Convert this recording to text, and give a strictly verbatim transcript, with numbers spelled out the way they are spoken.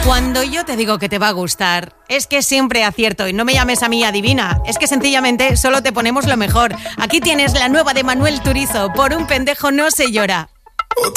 Cuando yo te digo que te va a gustar, es que siempre acierto y no me llames a mí adivina. Es que sencillamente solo te ponemos lo mejor. Aquí tienes la nueva de Manuel Turizo, Por un pendejo no se llora.